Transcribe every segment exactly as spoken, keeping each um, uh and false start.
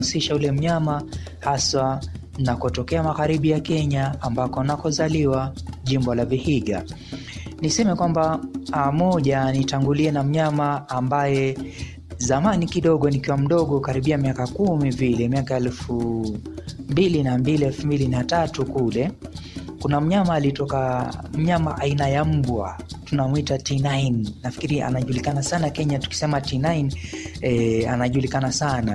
husisha ule mnyama hasa na kutokea magharibi ya Kenya ambako nakozaliwa jimbo la Vihiga. Niseme kwamba moja nitangulie na mnyama ambaye zamani kidogo nikiwa mdogo karibia miaka kumi vile, miaka elfu mbili na mbili elfu mbili na tatu kule, kuna mnyama alitoka, mnyama aina ya mbwa tunamuita T nine. Nafikiri anajulikana sana Kenya tukisema T nine, eh, anajulikana sana.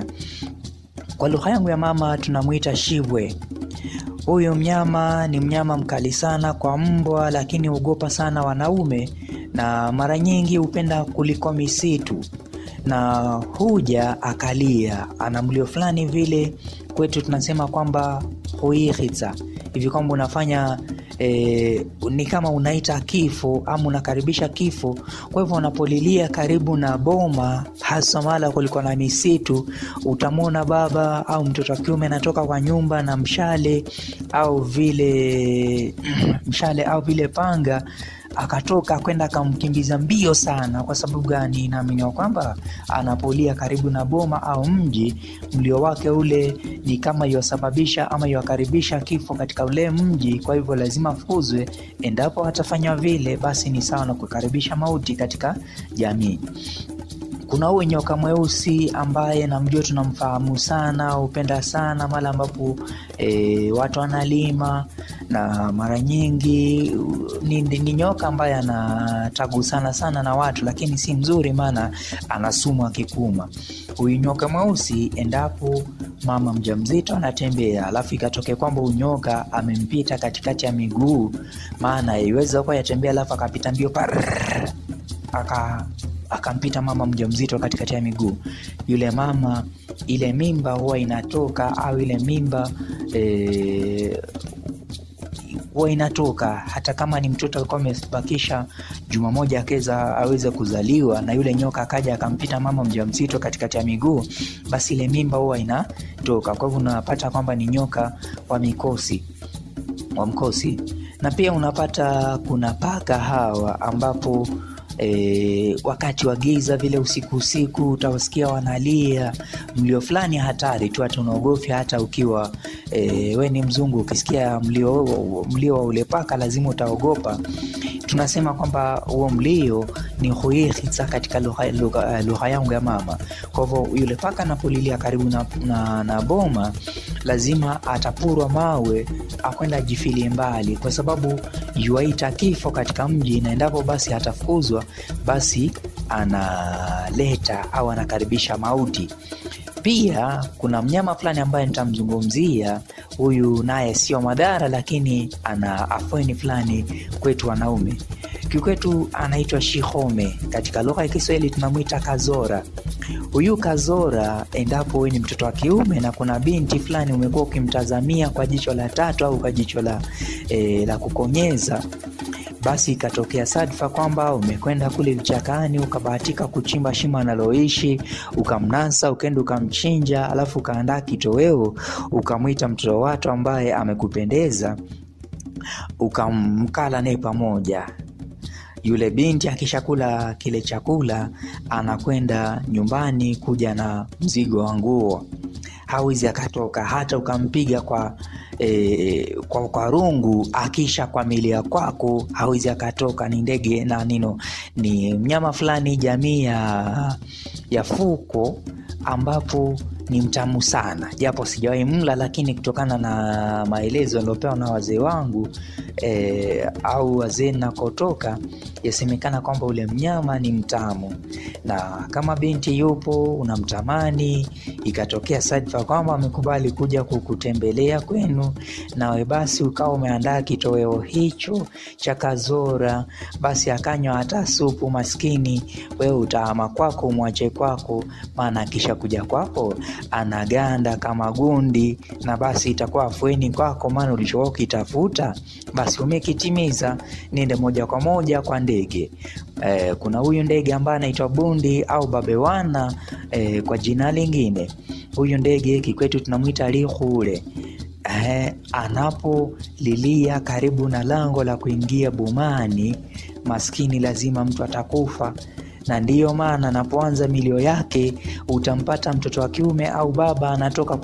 Kwa lugha yangu ya mama tunamuita Shibwe. Huyo mnyama ni mnyama mkali sana kwa mbwa, lakini huogopa sana wanaume na mara nyingi hupenda kuliko misitu, na huja akalia. Ana mlio fulani vile kwetu tunasema kwamba huihitsa, hivi kwamba unafanya e, ni kama unaita kifo ama unakaribisha kifo. Kwa hivyo unapolilia karibu na boma, hasa mala kulikuwa na misitu, utamwona baba au mtoto wa kiume anatoka kwa nyumba na mshale au vile mshale au vile panga, akatoka kwenda kumkimbiza mbio sana. Kwa sababu gani? Naamini kwamba anapolia karibu na boma au mji, mlio wake ule ni kama yosababisha ama yokaribisha kifo katika ule mji. Kwa hivyo lazima afukuzwe. Endapo atafanya vile, basi ni sawa na kukaribisha mauti katika jamii. Kuna huyo nyoka mweusi ambaye namjua, tunamfahamu sana, upenda sana mala ambapo e, watu wanalima, na mara nyingi ni, ni nyoka ambaye anatagu sana sana na watu, lakini si mzuri maana anasumu akikuma. Huyu nyoka mweusi, endapo mama mjamzito anatembea alafu ikatokea kwamba unyoka amempita katikati ya miguu, maana iweza kwa yatembea alafu akapita mbio par aka akampita mama mjamzito katikati ya miguu, yule mama ile mimba huwa inatoka, au ile mimba e, huwa inatoka hata kama ni mtoto alikuwa amebakisha juma moja akeza aweze kuzaliwa, na yule nyoka akaja akampita mama mjamzito katikati ya miguu, basi ile mimba huwa inatoka. Kwa hivyo unapata kwamba ni nyoka wa mikosi wa mkosi. Na pia unapata kuna paka hawa ambapo E, wakati wa giza vile usiku usiku utawasikia wanalia mlio fulani hatari tu, hata unaogofya. Hata ukiwa e, we ni mzungu, ukisikia mlio mlio wa ule paka lazima utaogopa. Tunasema kwamba huo mlio ni huihitsa katika lugha lugha yangu ya mama. Kwa hivyo yule paka anapolilia karibu na, na, na boma, lazima atapurwa mawe akwenda jifilie mbali, kwa sababu yuaita kifo katika mji, na endapo basi atafukuzwa, basi analeta au anakaribisha mauti. Pia kuna mnyama fulani ambaye nitamzungumzia, huyu naye sio madhara, lakini ana afueni fulani kwetu wanaume. Kikwetu anaitwa Shihome, katika lugha ya Kiswahili tunamuita Kazora. Huyu Kazora, endapo wewe ni mtoto wa kiume na kuna binti fulani umekuwa ukimtazamia kwa jicho la tatu au kwa jicho la e, la kukonyeza, basi ikatokea sadfa kwamba umekwenda kule vichakani ukabahatika kuchimba shimo analoishi, ukamnasa, ukaenda ukamchinja, alafu ukaandaa kitoweo, ukamwita mtoto watu ambaye amekupendeza, ukamkala naye pamoja. Yule binti akishakula kile chakula anakwenda nyumbani kuja na mzigo wa nguo, hawezi akatoka. Hata ukampiga kwa e, kwa, kwa rungu, akisha kwa milia kwako hawezi akatoka. Ni ndege na nino, ni mnyama fulani jamii ya, ya fuko, ambapo ni mtamu sana, japo sijawahi mla, lakini kutokana na maelezo niliopewa na wazee wangu e, au wazee nakotoka, yasemekana kwamba ule mnyama ni mtamu. Na kama binti yupo unamtamani, ikatokea sadfa kwamba amekubali kuja kukutembelea kwenu, nawe basi ukawa umeandaa kitoweo hicho cha Kazora, basi akanywa hata supu, maskini wewe utahama kwako, umwache kwako, maana kisha kuja kwako anaganda kama gundi, na basi itakuwa afueni kwako, maana ulichokuwa ukitafuta basi umekitimiza. Nende moja kwa moja kwa ndege. E, kuna huyu ndege ambaye anaitwa bundi au babewana e, kwa jina lingine. Huyu ndege kikwetu tunamuita lihule. Eh, anapolilia karibu na lango la kuingia bomani, maskini lazima mtu atakufa. Na ndiyo maana anapoanza milio yake utampata mtoto wa kiume au baba anatoka